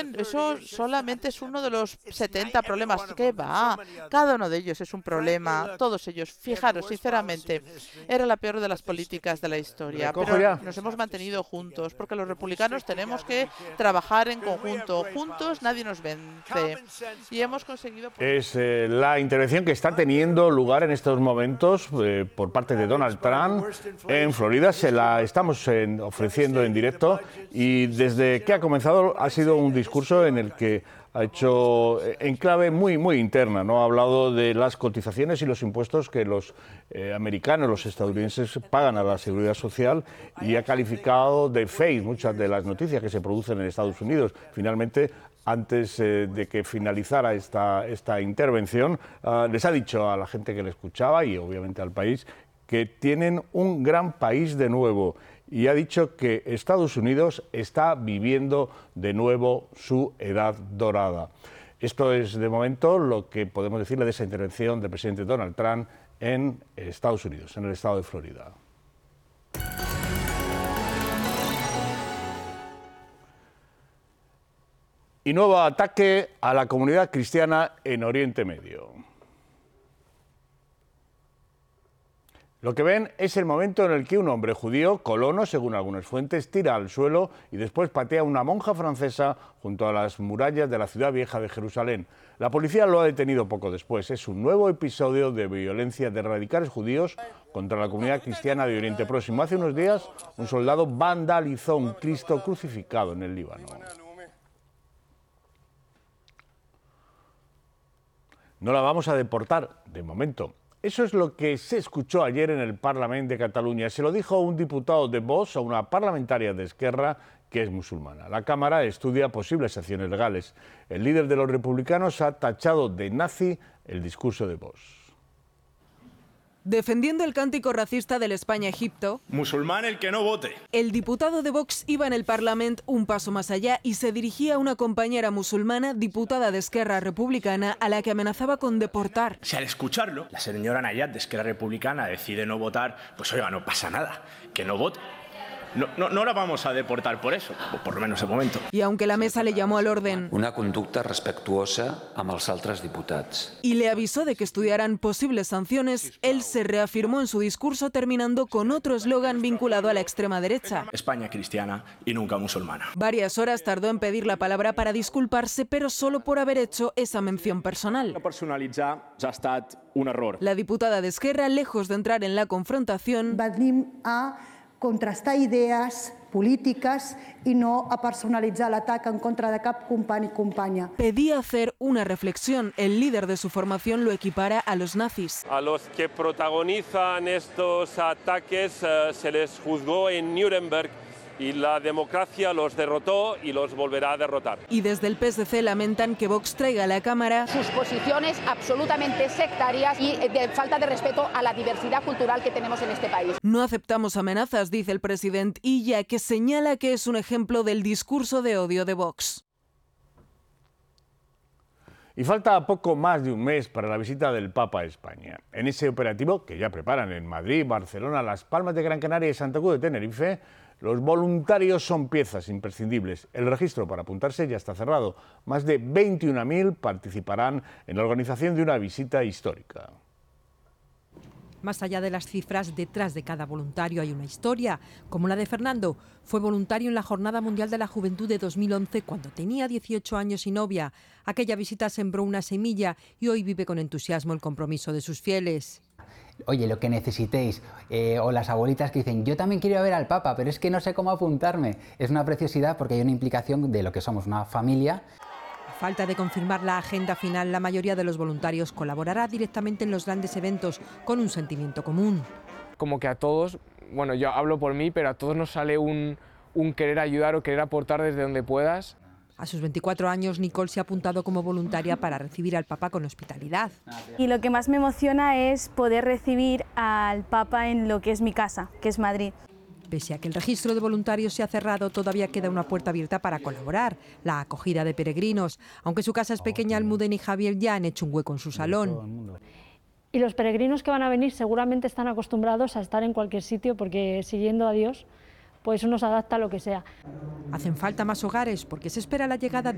dicen, eso solamente es uno de los 70 problemas. ¿Qué va? Cada uno de ellos es un problema, todos ellos. Fijaros, sinceramente, era la peor de las políticas de la historia, pero nos hemos mantenido juntos, porque los republicanos tenemos que trabajar en conjunto. Juntos nadie nos vence. Y hemos conseguido... Es la intervención que está teniendo lugar en estos momentos por parte de Donald Trump en Florida. Se la estamos ofreciendo en directo y desde que ha comenzado ha sido un discurso en el que ha hecho en clave muy interna, ¿no? Ha hablado de las cotizaciones y los impuestos que los americanos, los estadounidenses pagan a la seguridad social y ha calificado de fake muchas de las noticias que se producen en Estados Unidos. Finalmente, antes de que finalizara esta intervención, les ha dicho a la gente que le escuchaba y obviamente al país que tienen un gran país de nuevo y ha dicho que Estados Unidos está viviendo de nuevo su edad dorada. Esto es de momento lo que podemos decirle de esa intervención del presidente Donald Trump en Estados Unidos, en el estado de Florida. Y nuevo ataque a la comunidad cristiana en Oriente Medio. Lo que ven es el momento en el que un hombre judío, colono según algunas fuentes, tira al suelo y después patea a una monja francesa junto a las murallas de la ciudad vieja de Jerusalén. La policía lo ha detenido poco después. Es un nuevo episodio de violencia de radicales judíos contra la comunidad cristiana de Oriente Próximo. Hace unos días, un soldado vandalizó un Cristo crucificado en el Líbano. No la vamos a deportar, de momento. Eso es lo que se escuchó ayer en el Parlamento de Cataluña. Se lo dijo un diputado de Vox a una parlamentaria de Esquerra que es musulmana. La Cámara estudia posibles acciones legales. El líder de los republicanos ha tachado de nazi el discurso de Vox. Defendiendo el cántico racista del España-Egipto, musulmán el que no vote. El diputado de Vox iba en el Parlamento un paso más allá y se dirigía a una compañera musulmana, diputada de Esquerra Republicana, a la que amenazaba con deportar. Si al escucharlo, la señora Nayat de Esquerra Republicana decide no votar, pues oiga, no pasa nada, que no vote. No la vamos a deportar por eso, o por lo menos de momento. Y aunque la mesa le llamó al orden una conducta respetuosa amb els altres diputats y le avisó de que estudiarán posibles sanciones, él se reafirmó en su discurso terminando con otro eslogan vinculado a la extrema derecha. España cristiana y nunca musulmana. Varias horas tardó en pedir la palabra para disculparse, pero solo por haber hecho esa mención personal. Personalitzar ja ha estat un error. La diputada de Esquerra, lejos de entrar en la confrontación, venim a contrastar idees polítiques i no a personalitzar l'atac en contra de cap company i companya. Pedía hacer una reflexión. El líder de su formación lo equipara a los nazis. A los que protagonizan estos ataques se les juzgó en Nuremberg y la democracia los derrotó y los volverá a derrotar. Y desde el PSC lamentan que Vox traiga a la Cámara sus posiciones absolutamente sectarias y de falta de respeto a la diversidad cultural que tenemos en este país. No aceptamos amenazas, dice el presidente Illa, que señala que es un ejemplo del discurso de odio de Vox. Y falta poco más de un mes para la visita del Papa a España. En ese operativo, que ya preparan en Madrid, Barcelona, Las Palmas de Gran Canaria y Santa Cruz de Tenerife, los voluntarios son piezas imprescindibles. El registro para apuntarse ya está cerrado. Más de 21.000 participarán en la organización de una visita histórica. Más allá de las cifras, detrás de cada voluntario hay una historia, como la de Fernando. Fue voluntario en la Jornada Mundial de la Juventud de 2011 cuando tenía 18 años y novia. Aquella visita sembró una semilla y hoy vive con entusiasmo el compromiso de sus fieles. Oye, lo que necesitéis, o las abuelitas que dicen, yo también quiero ir a ver al Papa, pero es que no sé cómo apuntarme. Es una preciosidad porque hay una implicación de lo que somos, una familia. A falta de confirmar la agenda final, la mayoría de los voluntarios colaborará directamente en los grandes eventos con un sentimiento común. Como que a todos, bueno, yo hablo por mí, pero a todos nos sale un querer ayudar o querer aportar desde donde puedas. A sus 24 años, Nicole se ha apuntado como voluntaria para recibir al Papa con hospitalidad. Y lo que más me emociona es poder recibir al Papa en lo que es mi casa, que es Madrid. Pese a que el registro de voluntarios se ha cerrado, todavía queda una puerta abierta para colaborar, la acogida de peregrinos. Aunque su casa es pequeña, Almudena y Javier ya han hecho un hueco en su salón. Y los peregrinos que van a venir seguramente están acostumbrados a estar en cualquier sitio porque siguiendo a Dios, pues uno se adapta a lo que sea. Hacen falta más hogares porque se espera la llegada de